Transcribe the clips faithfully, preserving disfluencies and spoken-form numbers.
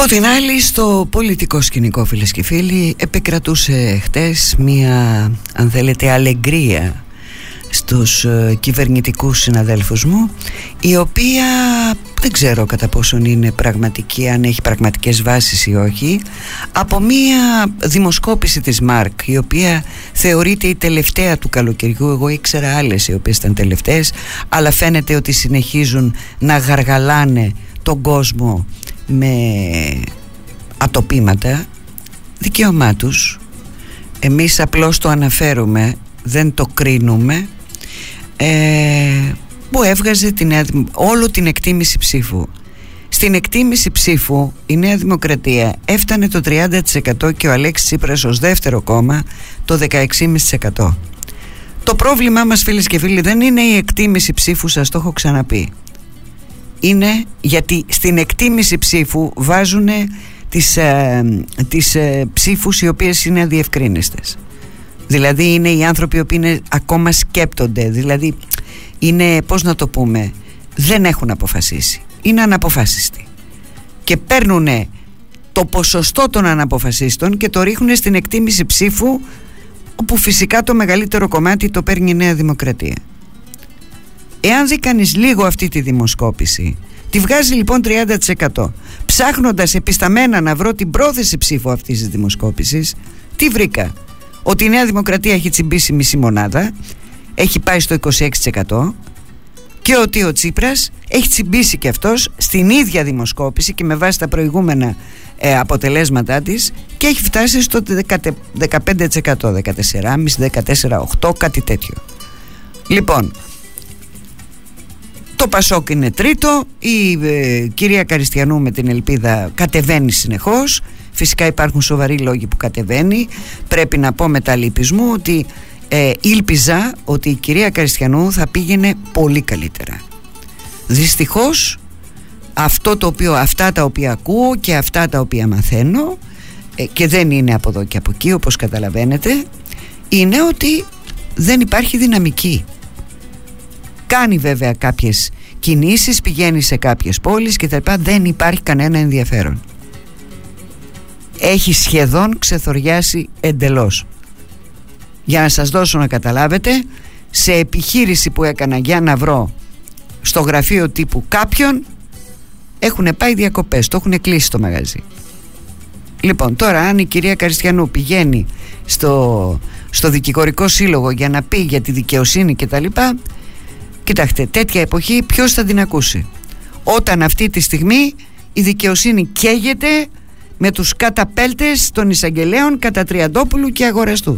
Από την άλλη, στο πολιτικό σκηνικό, φίλες και φίλοι, επικρατούσε χτες μία, αν θέλετε, αλεγκρία στους ε, κυβερνητικούς συναδέλφους μου, η οποία δεν ξέρω κατά πόσον είναι πραγματική, αν έχει πραγματικές βάσεις ή όχι, από μία δημοσκόπηση της Μάρκ, η οποία θεωρείται η τελευταία του καλοκαιριού. Εγώ ήξερα άλλες οι οποίες ήταν τελευταίες, αλλά φαίνεται ότι συνεχίζουν να γαργαλάνε τον κόσμο με ατοπήματα. Δικαίωμά τους. Εμείς απλώς το αναφέρουμε, δεν το κρίνουμε. ε, που έβγαζε την νέα, όλο την εκτίμηση ψήφου. Στην εκτίμηση ψήφου η Νέα Δημοκρατία έφτανε το τριάντα τοις εκατό και ο Αλέξης Τσίπρας ως δεύτερο κόμμα το δεκαέξι κόμμα πέντε τοις εκατό. Το πρόβλημά μας, φίλες και φίλοι, δεν είναι η εκτίμηση ψήφου, σας το έχω ξαναπεί. Είναι γιατί στην εκτίμηση ψήφου βάζουν τις, ε, τις ε, ψήφους οι οποίες είναι αδιευκρίνιστες. Δηλαδή είναι οι άνθρωποι οι οποίοι είναι, ακόμα σκέπτονται. Δηλαδή είναι, πώς να το πούμε, δεν έχουν αποφασίσει. Είναι αναποφάσιστοι. Και παίρνουν το ποσοστό των αναποφασίστων και το ρίχνουν στην εκτίμηση ψήφου, όπου φυσικά το μεγαλύτερο κομμάτι το παίρνει η Νέα Δημοκρατία. Εάν δει κανείς λίγο αυτή τη δημοσκόπηση, τη βγάζει λοιπόν τριάντα τοις εκατό. Ψάχνοντας επισταμένα να βρω την πρόθεση ψήφου αυτής της δημοσκόπησης, τι βρήκα? Ότι η Νέα Δημοκρατία έχει τσιμπήσει μισή μονάδα, έχει πάει στο είκοσι έξι τοις εκατό, και ότι ο Τσίπρας έχει τσιμπήσει και αυτός στην ίδια δημοσκόπηση και με βάση τα προηγούμενα ε, αποτελέσματά της, και έχει φτάσει στο δεκαπέντε τοις εκατό, δεκατέσσερα κόμμα πέντε, δεκατέσσερα κόμμα οκτώ, κάτι τέτοιο. Λοιπόν, το Πασόκ είναι τρίτο, η ε, κυρία Καριστιανού με την Ελπίδα κατεβαίνει συνεχώς. Φυσικά υπάρχουν σοβαροί λόγοι που κατεβαίνει. Πρέπει να πω με τα λυπισμού ότι ε, ήλπιζα ότι η κυρία Καριστιανού θα πήγαινε πολύ καλύτερα. Δυστυχώς αυτό το οποίο, αυτά τα οποία ακούω και αυτά τα οποία μαθαίνω, ε, και δεν είναι από εδώ και από εκεί όπως καταλαβαίνετε, είναι ότι δεν υπάρχει δυναμική. Κάνει βέβαια κάποιες κινήσεις, πηγαίνει σε κάποιες πόλεις και τα λοιπά, δεν υπάρχει κανένα ενδιαφέρον. Έχει σχεδόν ξεθοριάσει εντελώς. Για να σας δώσω να καταλάβετε, σε επιχείρηση που έκανα για να βρω στο γραφείο τύπου κάποιον, έχουν πάει διακοπές, το έχουν κλείσει το μαγαζί. Λοιπόν, τώρα αν η κυρία Καριστιανού πηγαίνει στο, στο δικηγορικό σύλλογο για να πει για τη δικαιοσύνη και τα λοιπά, κοιτάξτε, τέτοια εποχή ποιος θα την ακούσει? Όταν αυτή τη στιγμή η δικαιοσύνη καίγεται με τους καταπέλτες των εισαγγελέων κατά Τριαντόπουλου και Αγοραστού.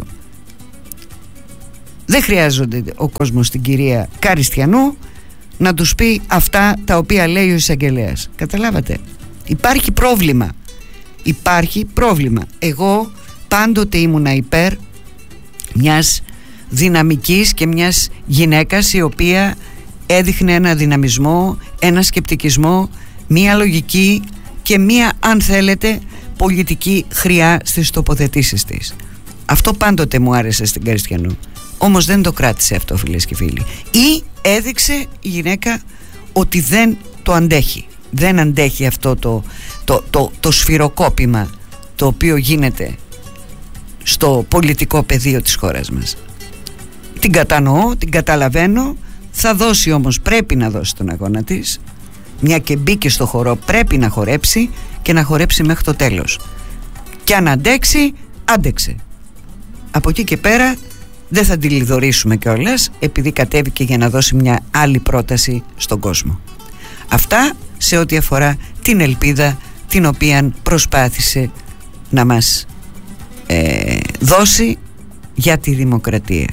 Δεν χρειάζονται ο κόσμος την κυρία Καριστιανού να τους πει αυτά τα οποία λέει ο εισαγγελέας. Καταλάβατε? Υπάρχει πρόβλημα. Υπάρχει πρόβλημα. Εγώ πάντοτε ήμουνα υπέρ μιας δυναμικής και μιας γυναίκας η οποία έδειχνε ένα δυναμισμό, ένα σκεπτικισμό, μία λογική και μία, αν θέλετε, πολιτική χρειά στις τοποθετήσεις της. Αυτό πάντοτε μου άρεσε στην Καριστιανού. Όμως δεν το κράτησε αυτό, φίλες και φίλοι. Ή έδειξε η γυναίκα ότι δεν το αντέχει. Δεν αντέχει αυτό το, το, το, το σφυροκόπημα το οποίο γίνεται στο πολιτικό πεδίο της χώρας μας. Την κατανοώ, την καταλαβαίνω. Θα δώσει όμως, πρέπει να δώσει τον αγώνα της. Μια και μπήκε στο χορό, πρέπει να χορέψει και να χορέψει μέχρι το τέλος. Και αν αντέξει, άντεξε. Από εκεί και πέρα δεν θα τη λιδωρήσουμε κιόλας, επειδή κατέβηκε για να δώσει μια άλλη πρόταση στον κόσμο. Αυτά σε ό,τι αφορά την ελπίδα την οποία προσπάθησε να μας ε, δώσει για τη δημοκρατία.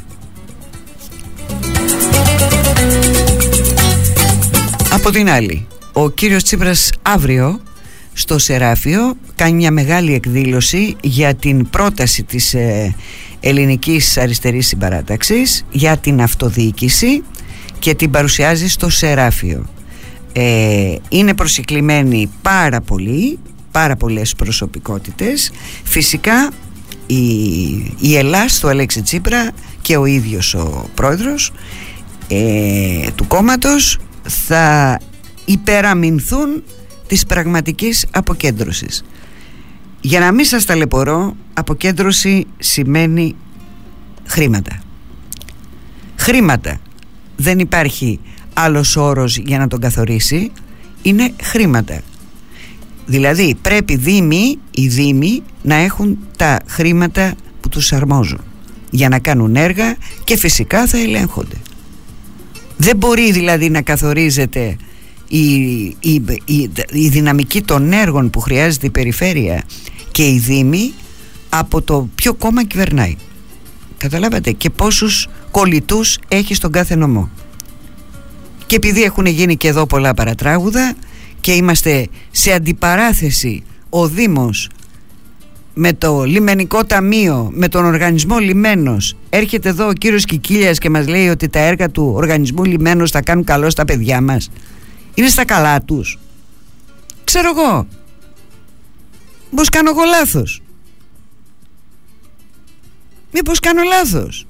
Από την άλλη, ο κύριος Τσίπρας αύριο στο Σεράφιο κάνει μια μεγάλη εκδήλωση για την πρόταση της ε, Ελληνικής Αριστερής Συμπαράταξης για την αυτοδιοίκηση και την παρουσιάζει στο Σεράφιο. Ε, είναι προσυκλημένοι πάρα πολλοί, πάρα πολλές προσωπικότητες. Φυσικά η, η Ελλάς του Αλέξη Τσίπρα και ο ίδιος ο πρόεδρος ε, του κόμματος θα υπεραμεινθούν της πραγματικής αποκέντρωσης. Για να μην σας ταλαιπωρώ, αποκέντρωση σημαίνει χρήματα. Χρήματα. Δεν υπάρχει άλλος όρος για να τον καθορίσει. Είναι χρήματα. Δηλαδή πρέπει δήμοι, οι δήμοι να έχουν τα χρήματα που τους αρμόζουν για να κάνουν έργα και φυσικά θα ελέγχονται. Δεν μπορεί δηλαδή να καθορίζεται η, η, η, η δυναμική των έργων που χρειάζεται η περιφέρεια και οι δήμοι από το ποιο κόμμα κυβερνάει. Καταλάβατε, και πόσους κολλητούς έχει στον κάθε νομό. Και επειδή έχουν γίνει και εδώ πολλά παρατράγουδα και είμαστε σε αντιπαράθεση ο Δήμος με το λιμενικό ταμείο, με τον οργανισμό Λιμένος, έρχεται εδώ ο κύριος Κικίλιας και μας λέει ότι τα έργα του οργανισμού Λιμένος θα κάνουν καλό στα παιδιά μας. Είναι στα καλά τους? Ξέρω εγώ. Μήπως κάνω εγώ λάθος? Μήπως κάνω λάθος?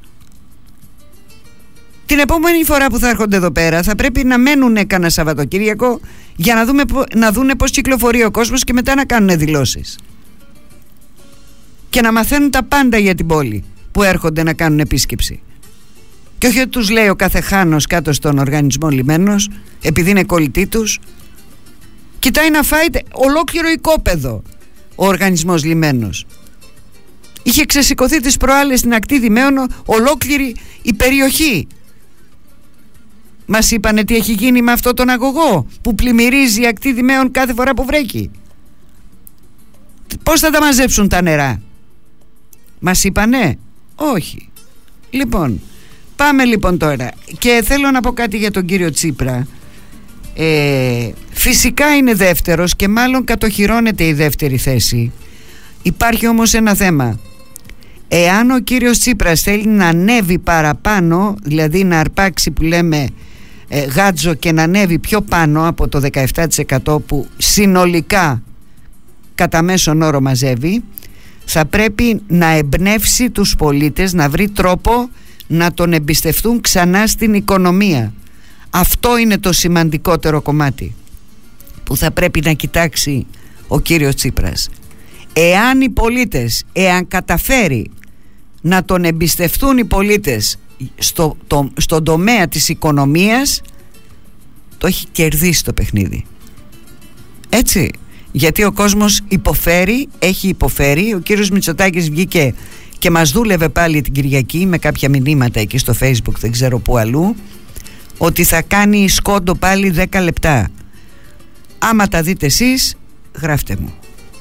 Την επόμενη φορά που θα έρχονται εδώ πέρα θα πρέπει να μένουν κανένα Σαββατοκύριακο για να, δούμε, να δούνε πώς κυκλοφορεί ο κόσμος και μετά να κάνουν δηλώσεις και να μαθαίνουν τα πάντα για την πόλη που έρχονται να κάνουν επίσκεψη. Και όχι ότι τους λέει ο κάθε χάνος κάτω στον οργανισμό Λιμένος, επειδή είναι κολλητή τους, κοιτάει να φάει ολόκληρο οικόπεδο ο οργανισμός Λιμένος. Είχε ξεσηκωθεί τις προάλλες στην ακτή Δημαίων ολόκληρη η περιοχή. Μας είπανε τι έχει γίνει με αυτό τον αγωγό που πλημμυρίζει η ακτή Δημαίων κάθε φορά που βρέχει. Πώς θα τα μαζέψουν τα νερά? Μας είπανε? Όχι. Λοιπόν, πάμε λοιπόν τώρα. Και θέλω να πω κάτι για τον κύριο Τσίπρα. ε, Φυσικά είναι δεύτερος και μάλλον κατοχυρώνεται η δεύτερη θέση. Υπάρχει όμως ένα θέμα. Εάν ο κύριος Τσίπρας θέλει να ανέβει παραπάνω, δηλαδή να αρπάξει που λέμε ε, γάτζο και να ανέβει πιο πάνω από το δεκαεπτά τοις εκατό που συνολικά κατά μέσον όρο μαζεύει, θα πρέπει να εμπνεύσει τους πολίτες, να βρει τρόπο να τον εμπιστευτούν ξανά στην οικονομία. Αυτό είναι το σημαντικότερο κομμάτι που θα πρέπει να κοιτάξει ο κύριος Τσίπρας. Εάν οι πολίτες, εάν καταφέρει να τον εμπιστευτούν οι πολίτες στο, το, στον τομέα της οικονομίας, το έχει κερδίσει το παιχνίδι. Έτσι, γιατί ο κόσμος υποφέρει, έχει υποφέρει. Ο κύριος Μητσοτάκης βγήκε και μας δούλευε πάλι την Κυριακή με κάποια μηνύματα εκεί στο Facebook, δεν ξέρω που αλλού, ότι θα κάνει σκόντο πάλι δέκα λεπτά. Άμα τα δείτε εσείς, γράφτε μου.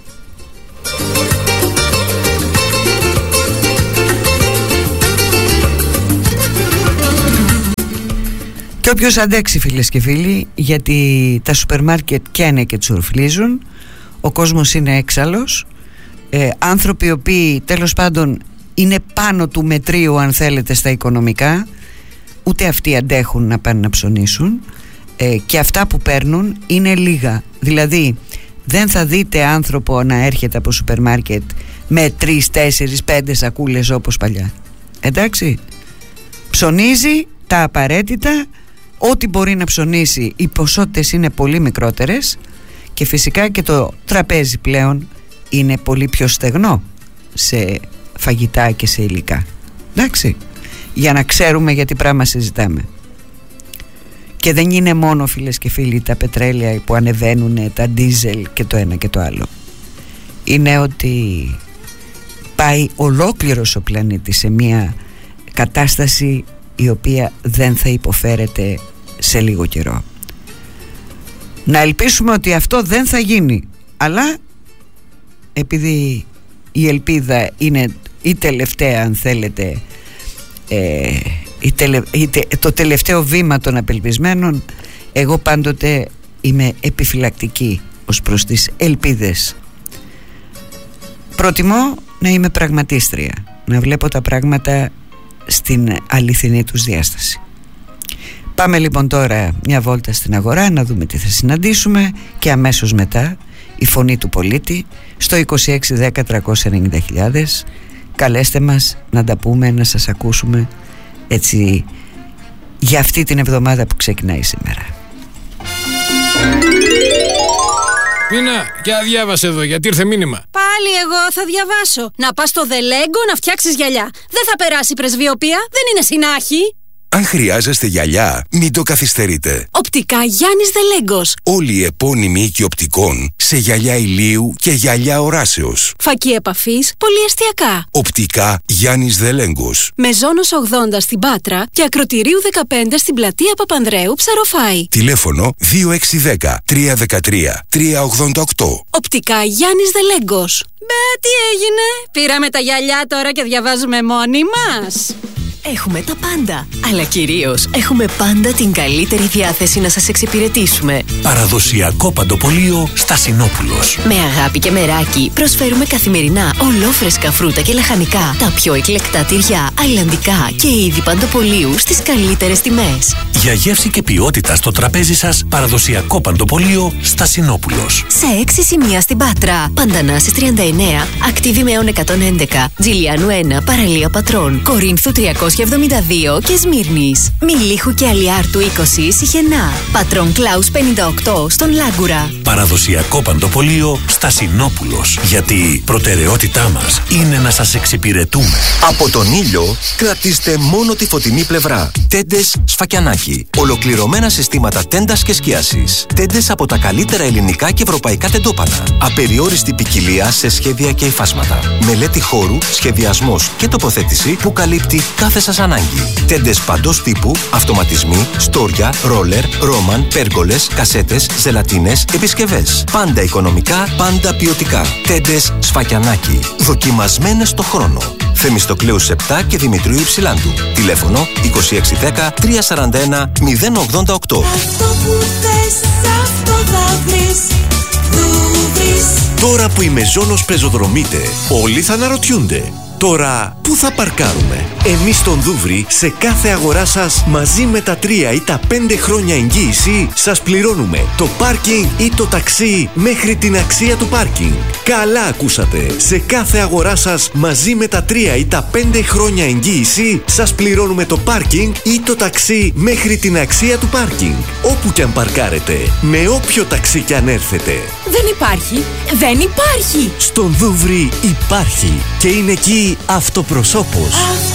Και όποιος αντέξει, φίλες και φίλοι, γιατί τα σούπερ μάρκετ καίνε και τσουρφλίζουν, ο κόσμος είναι έξαλλος, ε, άνθρωποι οι οποίοι τέλος πάντων είναι πάνω του μετρίου, αν θέλετε, στα οικονομικά, ούτε αυτοί αντέχουν να πάνε να ψωνίσουν, ε, και αυτά που παίρνουν είναι λίγα. Δηλαδή δεν θα δείτε άνθρωπο να έρχεται από σούπερ μάρκετ με τρεις, τέσσερις, πέντε σακούλες όπως παλιά. Εντάξει, ψωνίζει τα απαραίτητα, ό,τι μπορεί να ψωνίσει. Οι ποσότητες είναι πολύ μικρότερες και φυσικά και το τραπέζι πλέον είναι πολύ πιο στεγνό σε φαγητά και σε υλικά. Εντάξει, για να ξέρουμε για τι πράγμα συζητάμε. Και δεν είναι μόνο, φίλες και φίλοι, τα πετρέλαια που ανεβαίνουν, τα ντίζελ και το ένα και το άλλο. Είναι ότι πάει ολόκληρος ο πλανήτης σε μια κατάσταση η οποία δεν θα υποφέρεται σε λίγο καιρό. Να ελπίσουμε ότι αυτό δεν θα γίνει, αλλά επειδή η ελπίδα είναι η τελευταία, αν θέλετε, ε, η τελε, η, το τελευταίο βήμα των απελπισμένων, εγώ πάντοτε είμαι επιφυλακτική ως προς τις ελπίδες. Προτιμώ να είμαι πραγματίστρια, να βλέπω τα πράγματα στην αληθινή τους διάσταση. Πάμε λοιπόν τώρα μια βόλτα στην αγορά να δούμε τι θα συναντήσουμε και αμέσως μετά η φωνή του πολίτη στο είκοσι έξι δέκα τριακόσια ενενήντα χιλιάδες. Καλέστε μας να τα πούμε, να σας ακούσουμε έτσι για αυτή την εβδομάδα που ξεκινάει σήμερα. Μίνα, για διάβασε εδώ, γιατί ήρθε μήνυμα. Πάλι εγώ θα διαβάσω. Να πας στο The Lego να φτιάξεις γυαλιά. Δεν θα περάσει η πρεσβειοποία, δεν είναι συνάχη. Αν χρειάζεστε γυαλιά, μην το καθυστερείτε. Οπτικά Γιάννης Δελέγκος. Όλοι οι επώνυμοι οίκοι οπτικών σε γυαλιά ηλίου και γυαλιά οράσεως. Φακή επαφής, πολυεστιακά. Οπτικά Γιάννης Δελέγκος. Μεζόνος ογδόντα στην Πάτρα και Ακροτηρίου δεκαπέντε στην πλατεία Παπανδρέου, Ψαροφάη. Τηλέφωνο δύο έξι ένα μηδέν τρία ένα τρία τρία ογδόντα οκτώ. Οπτικά Γιάννης Δελέγκος. Μπε, τι έγινε? Πήραμε τα γυαλιά τώρα και διαβάζουμε μόνοι μας. Έχουμε τα πάντα, αλλά κυρίως έχουμε πάντα την καλύτερη διάθεση να σας εξυπηρετήσουμε. Παραδοσιακό παντοπωλείο Στασινόπουλος. Με αγάπη και μεράκι προσφέρουμε καθημερινά ολόφρεσκα φρούτα και λαχανικά, τα πιο εκλεκτά τυριά, αλλαντικά και είδη παντοπωλείου στις καλύτερες τιμές. Για γεύση και ποιότητα στο τραπέζι σας, παραδοσιακό παντοπωλείο Στασινόπουλος. Σε έξι σημεία στην Πάτρα. Παντανάσης τριάντα εννέα, Ακτίβη Μεών εκατόν έντεκα, Τζιλιάνου ένα, Παραλία Πατρών, Κορίνθου τριακόσια εβδομήντα δύο και Σμύρνης. Μιλίχου και Αλιάρτου είκοσι, Σιχενά. Πατρών Κλάους πενήντα οκτώ στον Λάγκουρα. Παραδοσιακό παντοπωλείο Στασινόπουλος. Γιατί η προτεραιότητά μας είναι να σας εξυπηρετούμε. Από τον ήλιο κρατήστε μόνο τη φωτεινή πλευρά. Τέντες Σφακιανάκι. Ολοκληρωμένα συστήματα τέντας και σκίασης. Τέντες από τα καλύτερα ελληνικά και ευρωπαϊκά τεντόπανα. Απεριόριστη ποικιλία σε σχέδια και υφάσματα. Μελέτη χώρου, σχεδιασμός και τοποθέτηση που καλύπτει κάθε σας ανάγκη. Τέντες παντός τύπου, αυτοματισμοί, στόρια, ρόλερ, ρόμαν, πέργολες, κασέτες, ζελατίνες, επισκευές. Πάντα οικονομικά, πάντα ποιοτικά. Τέντες Σφακιανάκι. Δοκιμασμένες στο χρόνο. Θεμιστοκλέους επτά και Δημητρίου Υψηλάντου. Τηλέφωνο είκοσι έξι δέκα τριακόσια σαράντα ένα μηδέν ογδόντα οκτώ. Αυτό που θες, αυτό θα βρεις. Τώρα που η Μεζόνος πεζοδρομείται, όλοι θα αναρωτιούνται. Τώρα, πού θα παρκάρουμε? Εμείς στον Δούβρι, σε κάθε αγορά σας, μαζί με τα τρία ή τα πέντε χρόνια εγγύηση, σας πληρώνουμε το πάρκινγκ ή το ταξί μέχρι την αξία του πάρκινγκ. Καλά ακούσατε! Σε κάθε αγορά σας, μαζί με τα τρία ή τα πέντε χρόνια εγγύηση, σας πληρώνουμε το πάρκινγκ ή το ταξί μέχρι την αξία του πάρκινγκ. Όπου κι αν παρκάρετε, με όποιο ταξί κι αν έρθετε. Δεν υπάρχει! Δεν υπάρχει! Στον Δούβρι υπάρχει και είναι εκεί αυτοπροσώπος.